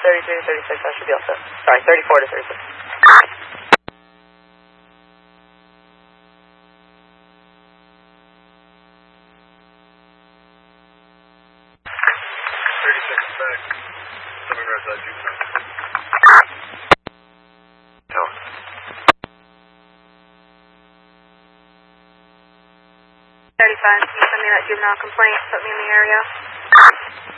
33 to 36, that should be all set. Sorry, 34 to 36. Back. 7 Red Dot Juvenile. No. 35, can you send me that juvenile complaint, put me in the area?